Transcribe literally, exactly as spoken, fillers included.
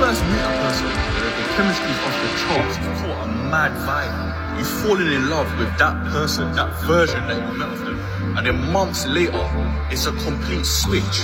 first meet a person, the, the chemistry is off the charts. You feel a mad vibe. You've fallen in love with that person, that version that you met of them. And then months later, it's a complete switch.